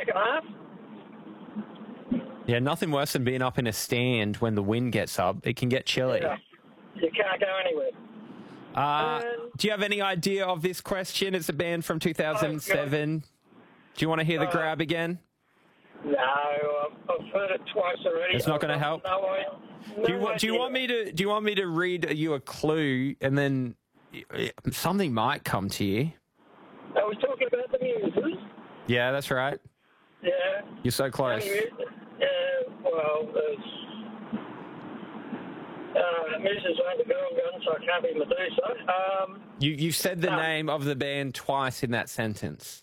second half. Yeah, nothing worse than being up in a stand when the wind gets up. It can get chilly. Yeah. You can't go anywhere. Do you have any idea of this question? It's a band from 2007. Do you want to hear the grab again? No, I've heard it twice already. It's not going to help. Do you want me to read you a clue and then something might come to you? I was talking about the Muses. Yeah, that's right. Yeah. You're so close. Well, there's Muses ain't the girl gun, so I can't be Medusa. You've said the name of the band twice in that sentence.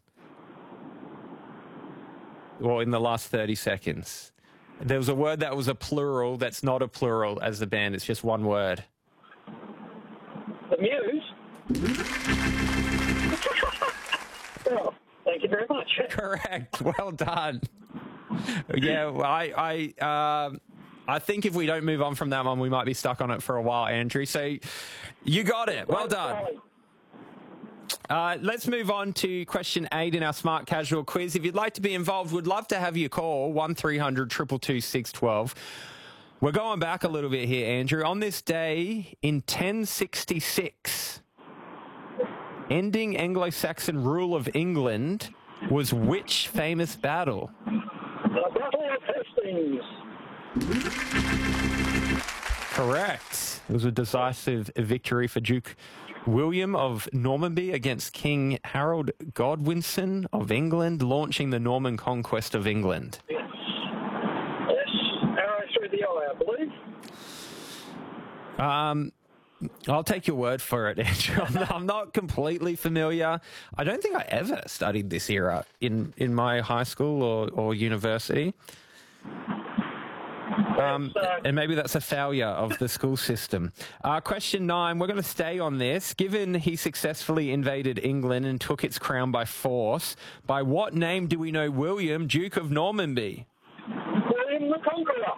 Or in the last 30 seconds. There was a word that was a plural that's not a plural as the band. It's just one word. The Muse? Well, thank you very much. Correct. Well done. Yeah, well, I think if we don't move on from that one, we might be stuck on it for a while, Andrew. So you got it. Well done. Let's move on to question 8 in our Smart Casual quiz. If you'd like to be involved, we'd love to have you call 1300 222 612. We're going back a little bit here, Andrew. On this day in 1066, ending Anglo-Saxon rule of England was which famous battle? The Battle of Hastings. Correct. It was a decisive victory for Duke William of Normandy against King Harold Godwinson of England, launching the Norman conquest of England. Yes. Yes. Arrow through the eye, I believe. I'll take your word for it, Andrew. I'm not completely familiar. I don't think I ever studied this era in my high school or university. And maybe that's a failure of the school system. Question 9, we're going to stay on this. Given he successfully invaded England and took its crown by force, by what name do we know William, Duke of Normandy? William the Conqueror.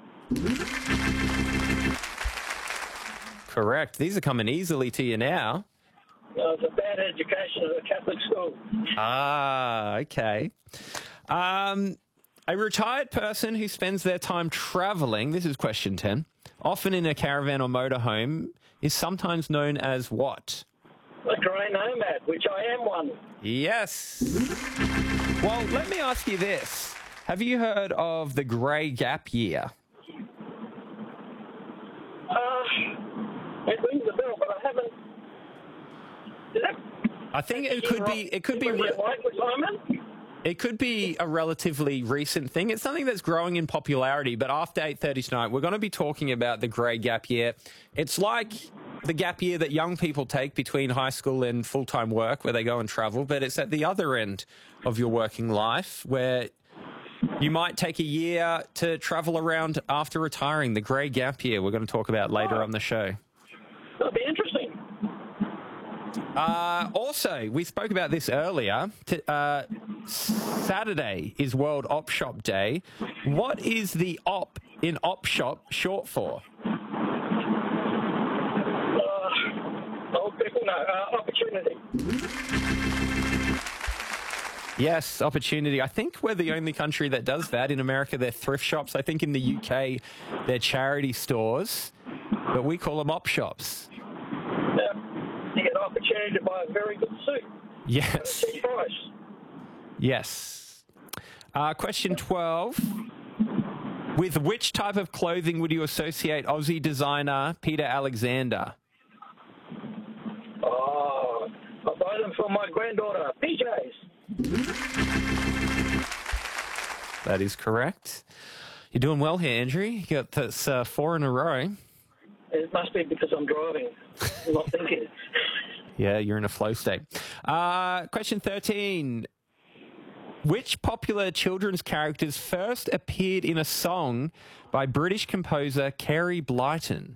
Correct. These are coming easily to you now. It's a bad education at a Catholic school. Ah, okay. A retired person who spends their time travelling, this is question 10, often in a caravan or motorhome, is sometimes known as what? A grey nomad, which I am one. Yes. Well, let me ask you this. Have you heard of the Grey Gap Year? It rings a bell, but I haven't. Is that I think it could be. It could be. It could be a relatively recent thing. It's something that's growing in popularity, but after 8:30 tonight, we're going to be talking about the Grey Gap Year. It's like the gap year that young people take between high school and full-time work, where they go and travel, but it's at the other end of your working life, where you might take a year to travel around after retiring. The Grey Gap Year we're going to talk about later on the show. That'll be interesting. Also, we spoke about this earlier. Saturday is World Op Shop Day. What is the op in Op Shop short for? Old people know. Opportunity. Yes, opportunity. I think we're the only country that does that. In America, they're thrift shops. I think in the UK, they're charity stores, but we call them op shops. Yeah. You get an opportunity to buy a very good suit. Yes. Cheap price. Yes. Question 12. With which type of clothing would you associate Aussie designer Peter Alexander? Oh, I buy them for my granddaughter, PJs. That is correct. You're doing well here, Andrew. You got this 4 in a row. It must be because I'm driving. I'm not thinking. Yeah, you're in a flow state. Question 13. Which popular children's characters first appeared in a song by British composer Kerry Blyton?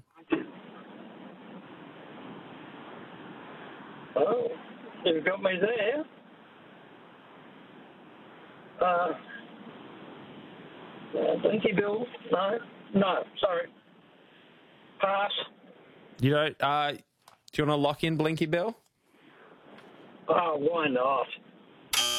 Oh, you've got me there. Blinky Bill? No, sorry. Pass. You don't, do you want to lock in Blinky Bill? Oh, why not?